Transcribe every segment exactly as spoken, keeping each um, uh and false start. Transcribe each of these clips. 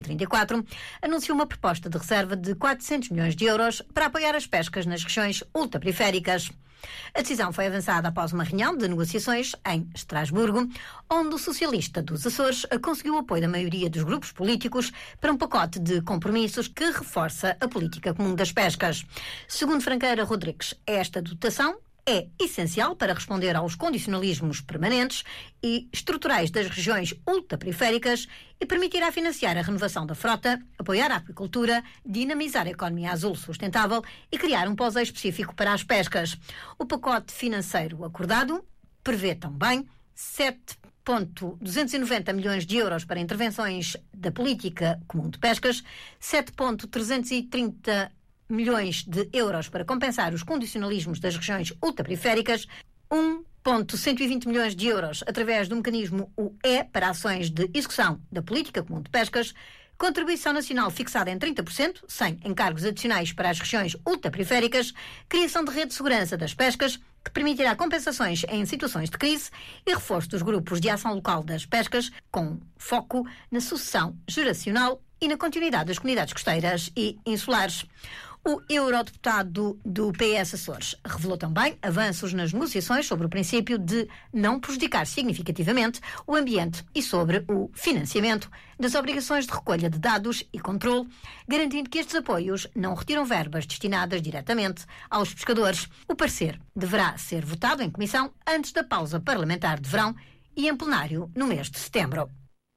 trinta e quatro, anunciou uma proposta de reserva de quatrocentos milhões de euros para apoiar as pescas nas regiões ultraperiféricas. A decisão foi avançada após uma reunião de negociações em Estrasburgo, onde o socialista dos Açores conseguiu o apoio da maioria dos grupos políticos para um pacote de compromissos que reforça a política comum das pescas. Segundo Franqueira Rodrigues, esta dotação é essencial para responder aos condicionalismos permanentes e estruturais das regiões ultraperiféricas e permitirá financiar a renovação da frota, apoiar a aquicultura, dinamizar a economia azul sustentável e criar um POSEI específico para as pescas. O pacote financeiro acordado prevê também sete vírgula duzentos e noventa milhões de euros para intervenções da política comum de pescas, sete vírgula trezentos e trinta milhões de euros para compensar os condicionalismos das regiões ultraperiféricas, um vírgula cento e vinte milhões de euros através do mecanismo U E para ações de execução da política comum de pescas, contribuição nacional fixada em trinta por cento, sem encargos adicionais para as regiões ultraperiféricas, criação de rede de segurança das pescas, que permitirá compensações em situações de crise e reforço dos grupos de ação local das pescas, com foco na sucessão geracional e na continuidade das comunidades costeiras e insulares. O eurodeputado do P S Açores revelou também avanços nas negociações sobre o princípio de não prejudicar significativamente o ambiente e sobre o financiamento das obrigações de recolha de dados e controle, garantindo que estes apoios não retiram verbas destinadas diretamente aos pescadores. O parecer deverá ser votado em comissão antes da pausa parlamentar de verão e em plenário no mês de setembro.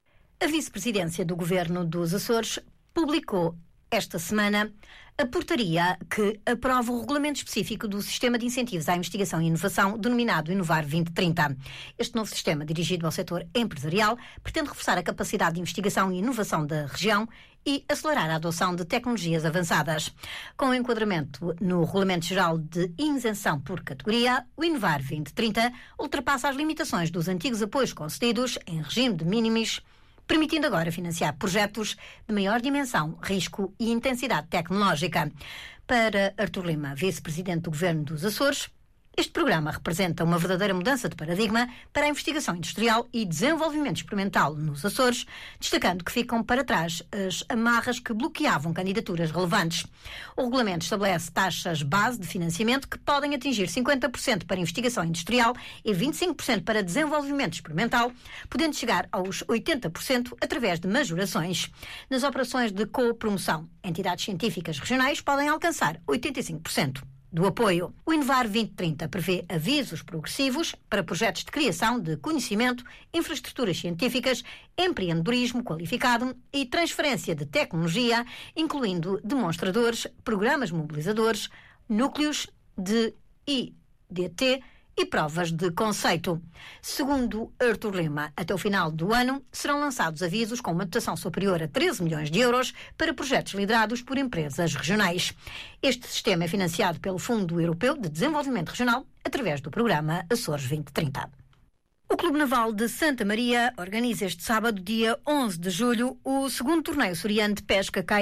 A vice-presidência do Governo dos Açores publicou esta semana a portaria que aprova o regulamento específico do Sistema de Incentivos à Investigação e Inovação, denominado Inovar vinte trinta. Este novo sistema, dirigido ao setor empresarial, pretende reforçar a capacidade de investigação e inovação da região e acelerar a adoção de tecnologias avançadas. Com o enquadramento no Regulamento Geral de Isenção por categoria, o Inovar vinte trinta ultrapassa as limitações dos antigos apoios concedidos em regime de minimis, permitindo agora financiar projetos de maior dimensão, risco e intensidade tecnológica. Para Artur Lima, vice-presidente do Governo dos Açores, este programa representa uma verdadeira mudança de paradigma para a investigação industrial e desenvolvimento experimental nos Açores, destacando que ficam para trás as amarras que bloqueavam candidaturas relevantes. O regulamento estabelece taxas base de financiamento que podem atingir cinquenta por cento para investigação industrial e vinte e cinco por cento para desenvolvimento experimental, podendo chegar aos oitenta por cento através de majorações. Nas operações de co-promoção, entidades científicas regionais podem alcançar oitenta e cinco por cento. Do apoio. O Inovar vinte trinta prevê avisos progressivos para projetos de criação de conhecimento, infraestruturas científicas, empreendedorismo qualificado e transferência de tecnologia, incluindo demonstradores, programas mobilizadores, núcleos de I D T e provas de conceito. Segundo Artur Lima, até o final do ano serão lançados avisos com uma dotação superior a treze milhões de euros para projetos liderados por empresas regionais. Este sistema é financiado pelo Fundo Europeu de Desenvolvimento Regional através do programa Açores vinte trinta. O Clube Naval de Santa Maria organiza este sábado, dia onze de julho, o segundo torneio açoriano de pesca